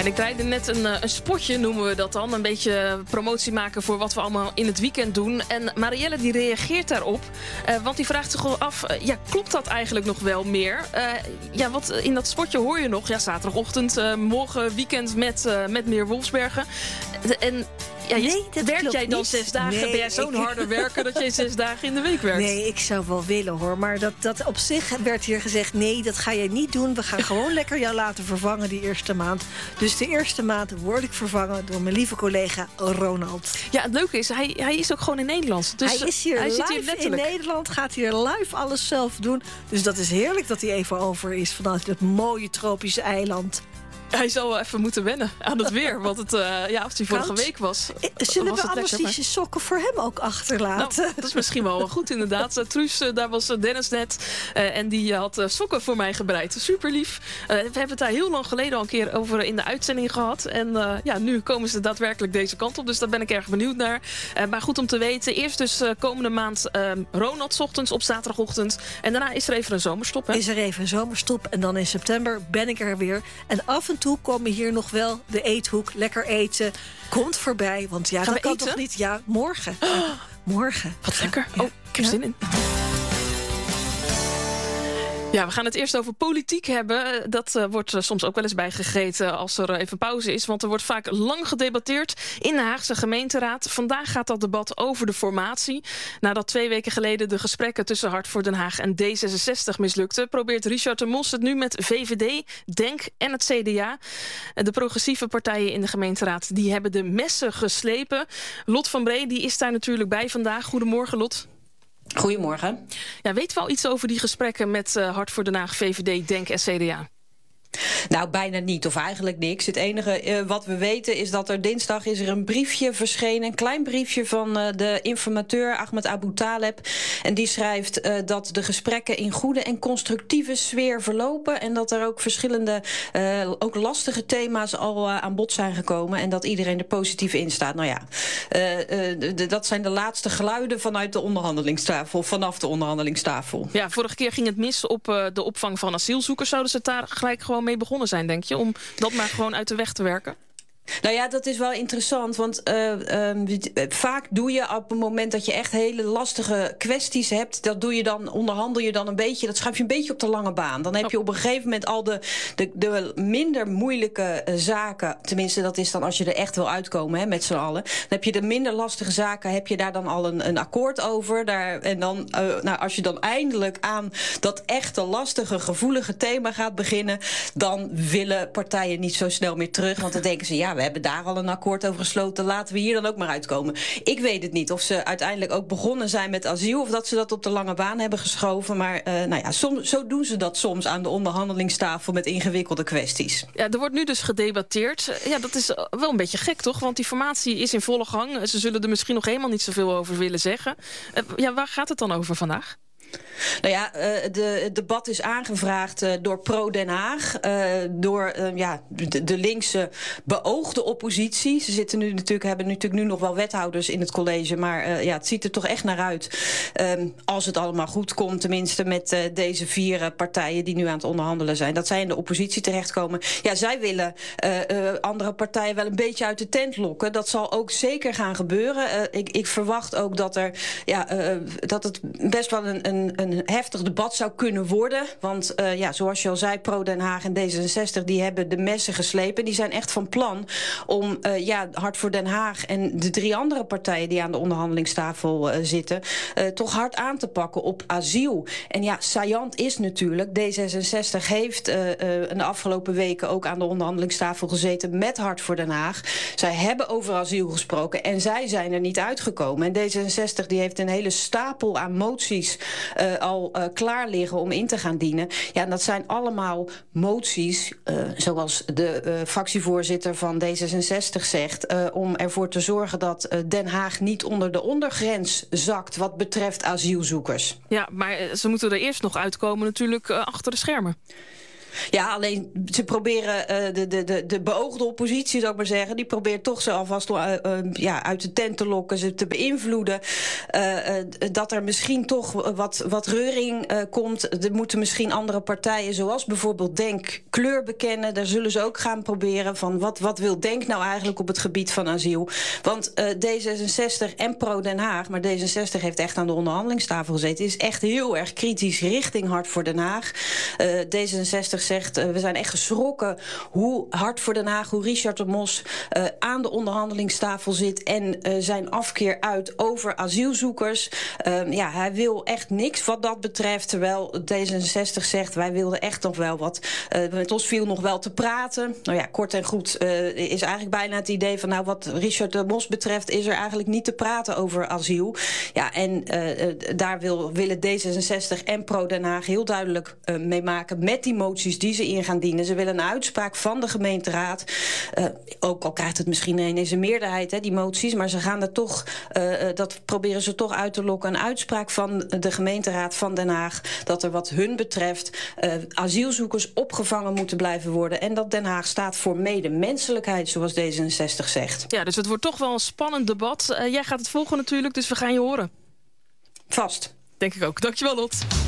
En ik draaide net een spotje, noemen we dat dan. Een beetje promotie maken voor wat we allemaal in het weekend doen. En Marielle die reageert daarop. Want die vraagt zich wel af, klopt dat eigenlijk nog wel meer? Wat in dat spotje hoor je nog. Ja, zaterdagochtend, morgen weekend met meer Wolfsbergen. En werk jij dan niet. 6 dagen? Nee, ben jij zo'n harde werker dat jij 6 dagen in de week werkt? Nee, ik zou wel willen hoor. Maar dat op zich werd hier gezegd, nee, dat ga jij niet doen. We gaan gewoon lekker jou laten vervangen die eerste maand. Dus de eerste maand word ik vervangen door mijn lieve collega Ronald. Ja, het leuke is, hij is ook gewoon in Nederland. Dus hij is hier zit live hier in Nederland, gaat hier live alles zelf doen. Dus dat is heerlijk dat hij even over is vanuit het mooie tropische eiland. Hij zal wel even moeten wennen aan het weer. Want het, als hij vorige week was. Zullen was we het anders lekker, die sokken voor hem ook achterlaten? Nou, dat is misschien wel goed, inderdaad. Truus, daar was Dennis net. En die had sokken voor mij gebreid. Super lief. We hebben het daar heel lang geleden al een keer over in de uitzending gehad. En nu komen ze daadwerkelijk deze kant op. Dus daar ben ik erg benieuwd naar. Maar goed om te weten. Eerst dus komende maand Ronald 's ochtends op zaterdagochtend. En daarna is er even een zomerstop. Hè? Is er even een zomerstop. En dan in september ben ik er weer. En af en toe komen hier nog wel de eethoek. Lekker eten. Komt voorbij. Want ja, dat kan eten? toch niet? Ja, morgen. Morgen. Wat lekker. Ja. Oh, ik heb zin in. Ja, we gaan het eerst over politiek hebben. Dat wordt soms ook wel eens bijgegeten als er even pauze is. Want er wordt vaak lang gedebatteerd in de Haagse gemeenteraad. Vandaag gaat dat debat over de formatie. Nadat 2 weken geleden de gesprekken tussen Hart voor Den Haag en D66 mislukten, probeert Richard de Mos het nu met VVD, DENK en het CDA. De progressieve partijen in de gemeenteraad die hebben de messen geslepen. Lot van Bree die is daar natuurlijk bij vandaag. Goedemorgen, Lot. Goedemorgen. Ja, weten we al iets over die gesprekken met Hart voor Den Haag, VVD, DENK en CDA? Nou, bijna niet, of eigenlijk niks. Het enige wat we weten is dat er dinsdag is er een briefje verschenen. Een klein briefje van de informateur Ahmed Abu Taleb. En die schrijft dat de gesprekken in goede en constructieve sfeer verlopen. En dat er ook verschillende, ook lastige thema's al aan bod zijn gekomen. En dat iedereen er positief in staat. Nou ja, dat zijn de laatste geluiden vanuit de onderhandelingstafel. Vanaf de onderhandelingstafel. Ja, vorige keer ging het mis op de opvang van asielzoekers. Zouden ze het daar gelijk gewoon mee begonnen zijn, denk je? Om dat maar gewoon uit de weg te werken? Nou ja, dat is wel interessant, want vaak doe je op het moment dat je echt hele lastige kwesties hebt, dat doe je dan, onderhandel je dan een beetje, dat schuif je een beetje op de lange baan. Dan heb je op een gegeven moment al de minder moeilijke zaken, tenminste dat is dan als je er echt wil uitkomen met z'n allen, dan heb je de minder lastige zaken, heb je daar dan al een akkoord over. En dan, als je dan eindelijk aan dat echte lastige, gevoelige thema gaat beginnen, dan willen partijen niet zo snel meer terug, want dan denken ze, ja, we hebben daar al een akkoord over gesloten, laten we hier dan ook maar uitkomen. Ik weet het niet of ze uiteindelijk ook begonnen zijn met asiel, of dat ze dat op de lange baan hebben geschoven. Maar zo doen ze dat soms aan de onderhandelingstafel met ingewikkelde kwesties. Ja, er wordt nu dus gedebatteerd. Ja, dat is wel een beetje gek, toch? Want die formatie is in volle gang. Ze zullen er misschien nog helemaal niet zoveel over willen zeggen. Waar gaat het dan over vandaag? Nou ja, het debat is aangevraagd door Pro Den Haag, door de linkse beoogde oppositie. Ze hebben natuurlijk nu nog wel wethouders in het college, maar het ziet er toch echt naar uit. Als het allemaal goed komt, tenminste met deze 4 partijen die nu aan het onderhandelen zijn, dat zij in de oppositie terechtkomen. Ja, zij willen andere partijen wel een beetje uit de tent lokken. Dat zal ook zeker gaan gebeuren. Ik verwacht ook dat dat het best wel een heftig debat zou kunnen worden. Want zoals je al zei, Pro Den Haag en D66 die hebben de messen geslepen. Die zijn echt van plan om Hart voor Den Haag en de 3 andere partijen die aan de onderhandelingstafel zitten, toch hard aan te pakken op asiel. En ja, saillant is natuurlijk, D66 heeft in de afgelopen weken ook aan de onderhandelingstafel gezeten met Hart voor Den Haag. Zij hebben over asiel gesproken en zij zijn er niet uitgekomen. En D66 die heeft een hele stapel aan moties al klaar liggen om in te gaan dienen. Ja, en dat zijn allemaal moties, zoals de fractievoorzitter van D66 zegt, om ervoor te zorgen dat Den Haag niet onder de ondergrens zakt wat betreft asielzoekers. Ja, maar ze moeten er eerst nog uitkomen natuurlijk achter de schermen. Ja, alleen ze proberen de beoogde oppositie, zou ik maar zeggen, die probeert toch ze alvast uit de tent te lokken, ze te beïnvloeden. Dat er misschien toch wat reuring komt. Er moeten misschien andere partijen, zoals bijvoorbeeld Denk, kleur bekennen. Daar zullen ze ook gaan proberen van wat wil Denk nou eigenlijk op het gebied van asiel. Want D66 en Pro-Den Haag, maar D66 heeft echt aan de onderhandelingstafel gezeten, is echt heel erg kritisch richting Hart voor Den Haag. D66 zegt, we zijn echt geschrokken hoe Hart voor Den Haag, hoe Richard de Mos aan de onderhandelingstafel zit en zijn afkeer uit over asielzoekers. Hij wil echt niks wat dat betreft, terwijl D66 zegt, wij wilden echt nog wel wat. Met ons viel nog wel te praten. Nou ja, kort en goed is eigenlijk bijna het idee van, nou, wat Richard de Mos betreft is er eigenlijk niet te praten over asiel. Ja, en daar willen D66 en Pro-Den Haag heel duidelijk mee maken met die moties die ze in gaan dienen. Ze willen een uitspraak van de gemeenteraad. Ook al krijgt het misschien ineens een meerderheid, die moties, maar ze gaan er toch, dat proberen ze toch uit te lokken, een uitspraak van de gemeenteraad van Den Haag, dat er wat hun betreft asielzoekers opgevangen moeten blijven worden en dat Den Haag staat voor medemenselijkheid, zoals D66 zegt. Ja, dus het wordt toch wel een spannend debat. Jij gaat het volgen natuurlijk, dus we gaan je horen. Vast. Denk ik ook. Dankjewel, Lot.